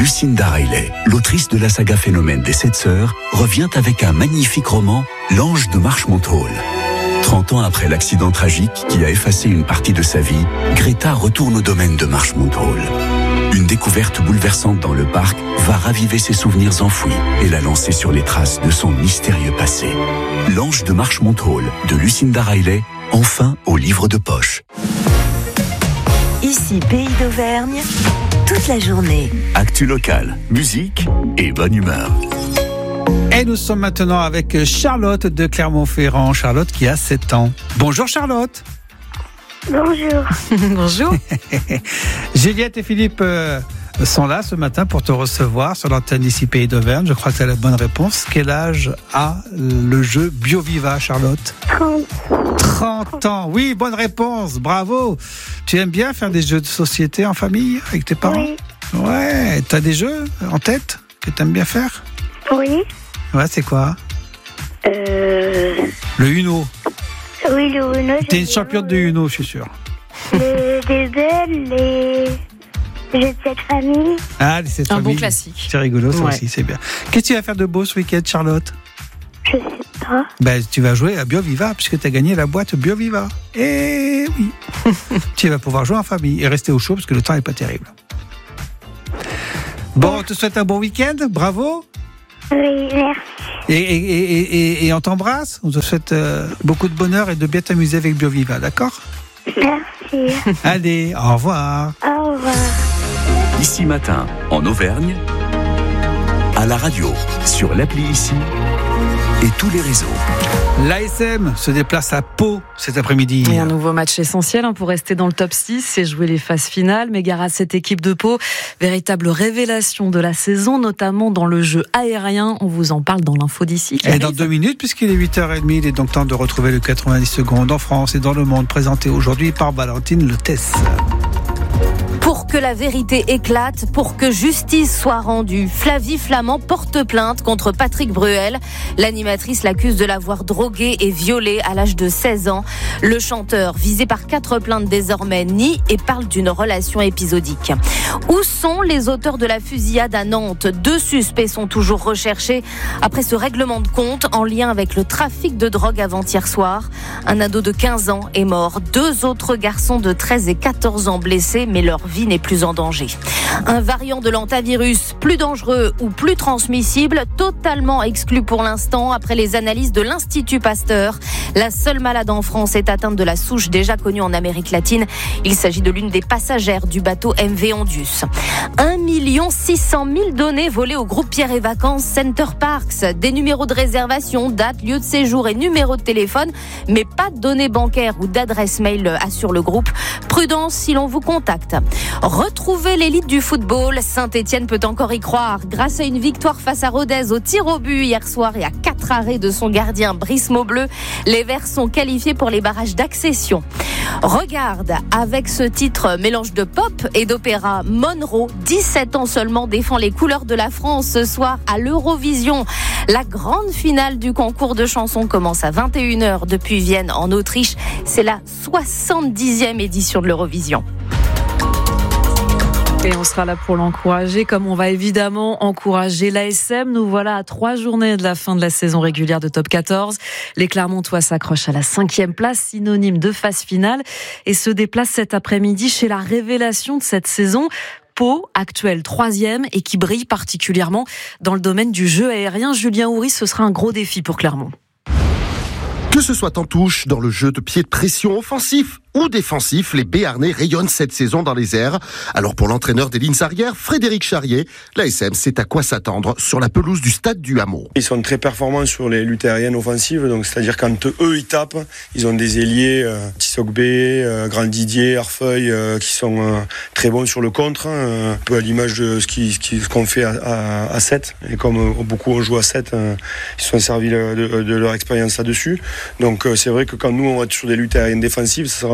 Lucinda Riley, l'autrice de la saga Phénomène des 7 sœurs, revient avec un magnifique roman, L'Ange de Marchmont Hall. 30 ans après l'accident tragique qui a effacé une partie de sa vie, Greta retourne au domaine de Marchmont Hall. Une découverte bouleversante dans le parc va raviver ses souvenirs enfouis et la lancer sur les traces de son mystérieux passé. L'Ange de Marchmont Hall de Lucinda Riley, enfin au livre de poche. Ici, Pays d'Auvergne, toute la journée. Actu locale, musique et bonne humeur. Et nous sommes maintenant avec Charlotte de Clermont-Ferrand. Charlotte qui a 7 ans. Bonjour Charlotte. Bonjour. Bonjour. Juliette et Philippe sont là ce matin pour te recevoir sur l'antenne d'ici Pays d'Auvergne. Je crois que tu as la bonne réponse. Quel âge a le jeu BioViva, Charlotte ? 30 ans. Oui, bonne réponse. Bravo. Tu aimes bien faire des jeux de société en famille avec tes parents ? Oui. Ouais. Tu as des jeux en tête que tu aimes bien faire ? Oui. Ouais, c'est quoi ? Le Uno. Oui, le Uno. T'es une championne de Uno, je suis sûr. Les Bébels, les jeux de cette famille. Ah, c'est Un bon classique. C'est rigolo, ça Ouais. aussi, c'est bien. Qu'est-ce que tu vas faire de beau ce week-end, Charlotte ? Je sais pas. Ben, tu vas jouer à BioViva, puisque tu as gagné la boîte BioViva. Eh oui. Tu vas pouvoir jouer en famille et rester au chaud, parce que le temps n'est pas terrible. Bon, on te souhaite un bon week-end, bravo. Oui, merci. Et on t'embrasse. On te souhaite beaucoup de bonheur et de bien t'amuser avec BioViva, d'accord ? Merci. Allez, au revoir. Au revoir. Ici Matin, en Auvergne, à la radio, sur l'appli Ici et tous les réseaux. L'ASM se déplace à Pau cet après-midi. Et un nouveau match essentiel pour rester dans le top 6, c'est jouer les phases finales. Mais gare à cette équipe de Pau, véritable révélation de la saison, notamment dans le jeu aérien. On vous en parle dans l'info d'ici. Et dans 2 minutes, puisqu'il est 8h30, il est donc temps de retrouver le 90 secondes en France et dans le monde, présenté aujourd'hui par Valentine Lettès. Pour que la vérité éclate, pour que justice soit rendue, Flavie Flamand porte plainte contre Patrick Bruel. L'animatrice l'accuse de l'avoir drogué et violé à l'âge de 16 ans. Le chanteur, visé par 4 plaintes désormais, nie et parle d'une relation épisodique. Où sont les auteurs de la fusillade à Nantes ? 2 suspects sont toujours recherchés après ce règlement de compte en lien avec le trafic de drogue avant-hier soir. Un ado de 15 ans est mort. 2 autres garçons de 13 et 14 ans blessés, mais leur vie n'est plus en danger. Un variant de l'hantavirus plus dangereux ou plus transmissible, totalement exclu pour l'instant après les analyses de l'Institut Pasteur. La seule malade en France est atteinte de la souche déjà connue en Amérique latine. Il s'agit de l'une des passagères du bateau MV Ondius. 1 600 000 données volées au groupe Pierre et Vacances Center Parks. Des numéros de réservation, date, lieu de séjour et numéro de téléphone, mais pas de données bancaires ou d'adresse mail, assure le groupe. Prudence si l'on vous contacte. Retrouver l'élite du football, Saint-Etienne peut encore y croire. Grâce à une victoire face à Rodez au tir au but hier soir et à 4 arrêts de son gardien Brice Maubleu, les Verts sont qualifiés pour les barrages d'accession. Regarde, avec ce titre mélange de pop et d'opéra, Monroe, 17 ans seulement, défend les couleurs de la France ce soir à l'Eurovision. La grande finale du concours de chansons commence à 21h depuis Vienne en Autriche. C'est la 70e édition de l'Eurovision. Et on sera là pour l'encourager, comme on va évidemment encourager l'ASM. Nous voilà à 3 journées de la fin de la saison régulière de Top 14. Les Clermontois s'accrochent à la 5e place, synonyme de phase finale, et se déplacent cet après-midi chez la révélation de cette saison. Pau, actuel 3e et qui brille particulièrement dans le domaine du jeu aérien. Julien Houry, ce sera un gros défi pour Clermont. Que ce soit en touche, dans le jeu de pied de pression offensif ou défensif, les Béarnais rayonnent cette saison dans les airs. Alors pour l'entraîneur des lignes arrières, Frédéric Charrier, l'ASM sait à quoi s'attendre sur la pelouse du stade du Hameau. Ils sont très performants sur les luttes aériennes offensives, donc c'est-à-dire quand eux ils tapent, ils ont des ailiers, Tissot-Bé, Grand Didier, Arfeuil, qui sont très bons sur le contre, un peu à l'image de ce qu'on fait à 7. Et comme beaucoup ont joué à 7, ils se sont servis de leur expérience là-dessus. Donc c'est vrai que quand nous on va sur des luttes aériennes défensives, ça sera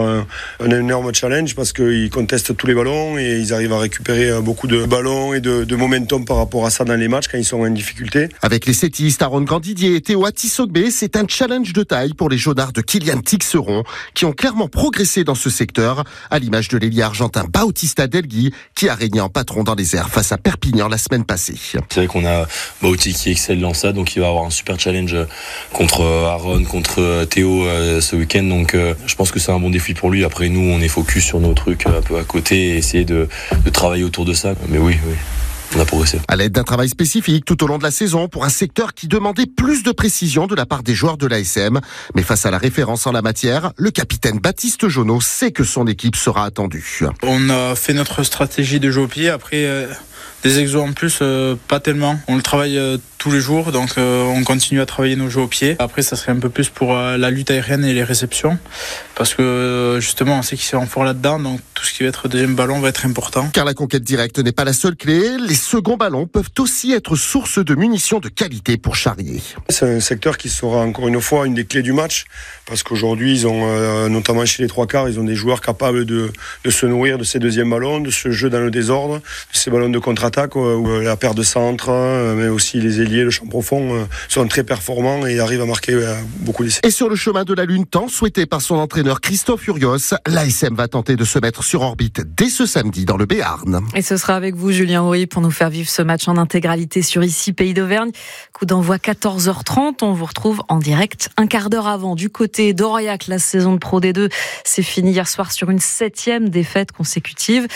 un énorme challenge parce qu'ils contestent tous les ballons et ils arrivent à récupérer beaucoup de ballons et de momentum par rapport à ça dans les matchs quand ils sont en difficulté. Avec les settistes Aaron Grandidier et Théo Atisogbe, c'est un challenge de taille pour les jaunards de Kylian Tixeron qui ont clairement progressé dans ce secteur, à l'image de l'ailier argentin Bautista Delgui qui a régné en patron dans les airs face à Perpignan la semaine passée. C'est vrai qu'on a Bauti qui excelle dans ça, donc il va avoir un super challenge contre Aaron, contre Théo ce week-end, donc je pense que c'est un bon défi pour lui. Après nous on est focus sur nos trucs un peu à côté et essayer de travailler autour de ça, mais oui. On a progressé. À l'aide d'un travail spécifique tout au long de la saison pour un secteur qui demandait plus de précision de la part des joueurs de l'ASM. Mais face à la référence en la matière, le capitaine Baptiste Jonot sait que son équipe sera attendue. On a fait notre stratégie de jeu au pied. Après, des exos en plus, pas tellement. On le travaille tous les jours, donc on continue à travailler nos jeux au pied. Après, ça serait un peu plus pour la lutte aérienne et les réceptions, parce que justement, on sait qu'ils sont forts là-dedans, donc tout ce qui va être deuxième ballon va être important. Car la conquête directe n'est pas la seule clé, les seconds ballons peuvent aussi être source de munitions de qualité pour Charrier. C'est un secteur qui sera encore une fois une des clés du match, parce qu'aujourd'hui, ils ont, notamment chez les trois quarts, ils ont des joueurs capables de se nourrir de ces deuxièmes ballons, de ce jeu dans le désordre, de ces ballons de contre-attaque, où la paire de centre, mais aussi les ailiers, le champ profond, sont très performants et arrivent à marquer beaucoup d'essais. Et sur le chemin de la Lune, tant souhaité par son entraîneur Christophe Urios, l'ASM va tenter de se mettre sur orbite dès ce samedi dans le Béarn. Et ce sera avec vous, Julien Houry, pour nous faire vivre ce match en intégralité sur ICI Pays d'Auvergne. Coup d'envoi 14h30. On vous retrouve en direct un quart d'heure avant. Du côté d'Aurillac, la saison de Pro D2 s'est finie hier soir sur une 7e défaite consécutive.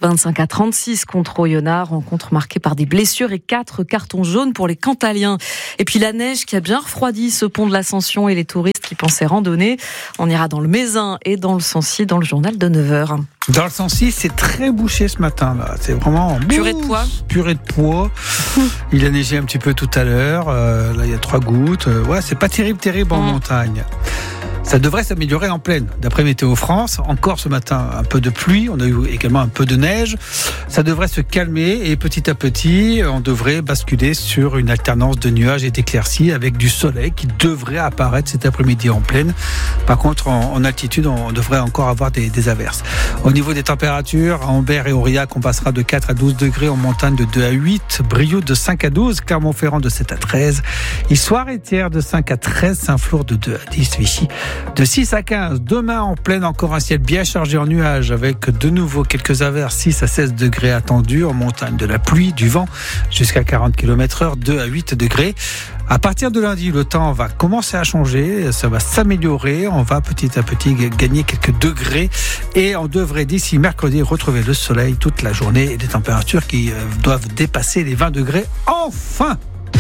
25-36 contre Oyonnax. Rencontre marquée par des blessures et 4 cartons jaunes pour les Cantaliens. Et puis la neige qui a bien refroidi ce pont de l'Ascension et les touristes qui pensaient randonner. On ira dans le Mézin et dans le Sancy dans le journal de 9h. Dans le Sancy, c'est très bouché ce matin là. C'est vraiment purée de pois. Purée de pois. Il a neigé un petit peu tout à l'heure. Là, il y a 3 gouttes. Ouais, c'est pas terrible en montagne. Ça devrait s'améliorer en plaine. D'après Météo France, encore ce matin, un peu de pluie. On a eu également un peu de neige. Ça devrait se calmer et petit à petit, on devrait basculer sur une alternance de nuages et d'éclaircies avec du soleil qui devrait apparaître cet après-midi en plaine. Par contre, en altitude, on devrait encore avoir des averses. Au niveau des températures, à Ambert et Aurillac, on passera de 4 à 12 degrés. En montagne, de 2 à 8. Brioude, de 5 à 12. Clermont-Ferrand, de 7 à 13. Issoire-et-Thiers, de 5 à 13. Saint-Flour, de 2 à 10. Vichy, de 6 à 15. Demain en pleine, encore un ciel bien chargé en nuages avec de nouveau quelques averses, 6 à 16 degrés attendus. En montagne, de la pluie, du vent jusqu'à 40 km/h, 2 à 8 degrés. À partir de lundi, le temps va commencer à changer, ça va s'améliorer, on va petit à petit gagner quelques degrés et on devrait d'ici mercredi retrouver le soleil toute la journée et des températures qui doivent dépasser les 20 degrés enfin.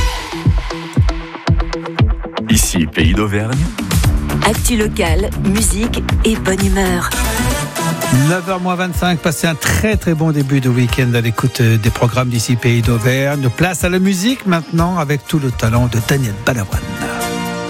Ici, Pays d'Auvergne. Actu locale, musique et bonne humeur. 9h-25, passez un très très bon début de week-end à l'écoute des programmes d'ici Pays d'Auvergne. Place à la musique maintenant avec tout le talent de Daniel Balavoine.